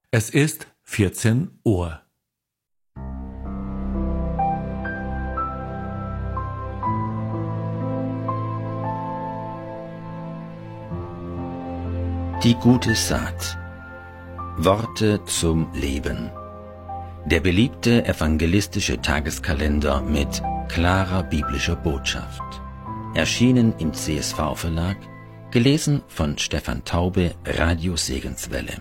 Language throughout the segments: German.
Es ist 14 Uhr. Die gute Saat. Worte zum Leben. Der beliebte evangelistische Tageskalender mit klarer biblischer Botschaft. Erschienen im CSV-Verlag, gelesen von Stefan Taube, Radio Segenswelle.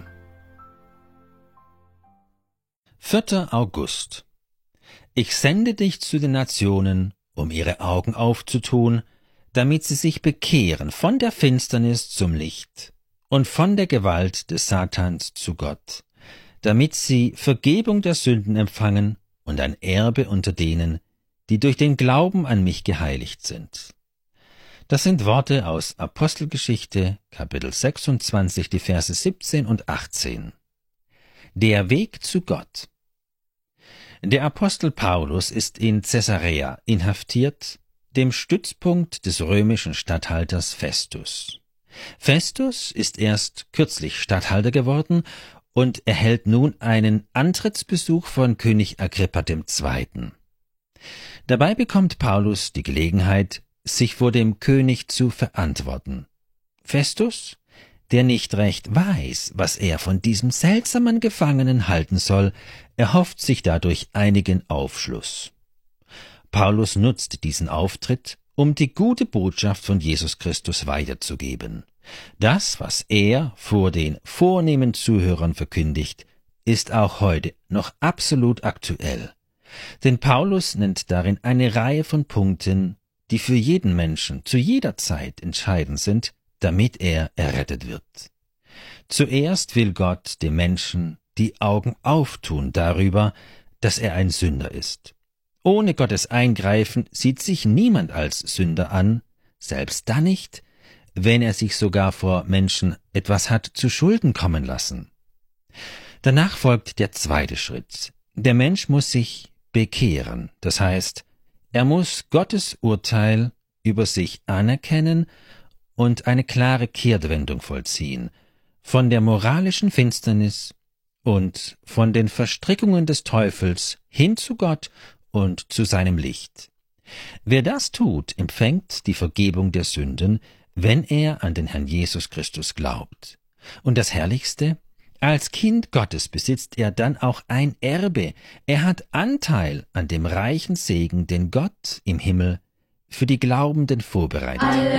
4. August. Ich sende dich zu den Nationen, um ihre Augen aufzutun, damit sie sich bekehren von der Finsternis zum Licht und von der Gewalt des Satans zu Gott, damit sie Vergebung der Sünden empfangen und ein Erbe unter denen, die durch den Glauben an mich geheiligt sind. Das sind Worte aus Apostelgeschichte, Kapitel 26, die Verse 17 und 18. Der Weg zu Gott. Der Apostel Paulus ist in Caesarea inhaftiert, dem Stützpunkt des römischen Statthalters Festus. Festus ist erst kürzlich Statthalter geworden und erhält nun einen Antrittsbesuch von König Agrippa II. Dabei bekommt Paulus die Gelegenheit, sich vor dem König zu verantworten. Festus, der nicht recht weiß, was er von diesem seltsamen Gefangenen halten soll, erhofft sich dadurch einigen Aufschluss. Paulus nutzt diesen Auftritt, um die gute Botschaft von Jesus Christus weiterzugeben. Das, was er vor den vornehmen Zuhörern verkündigt, ist auch heute noch absolut aktuell. Denn Paulus nennt darin eine Reihe von Punkten, die für jeden Menschen zu jeder Zeit entscheidend sind, damit er errettet wird. Zuerst will Gott dem Menschen die Augen auftun darüber, dass er ein Sünder ist. Ohne Gottes Eingreifen sieht sich niemand als Sünder an, selbst dann nicht, wenn er sich sogar vor Menschen etwas hat zu Schulden kommen lassen. Danach folgt der zweite Schritt. Der Mensch muss sich bekehren, das heißt, er muss Gottes Urteil über sich anerkennen und eine klare Kehrtwendung vollziehen, von der moralischen Finsternis und von den Verstrickungen des Teufels hin zu Gott und zu seinem Licht. Wer das tut, empfängt die Vergebung der Sünden, wenn er an den Herrn Jesus Christus glaubt. Und das Herrlichste: als Kind Gottes besitzt er dann auch ein Erbe. Er hat Anteil an dem reichen Segen, den Gott im Himmel für die Glaubenden vorbereitet hat.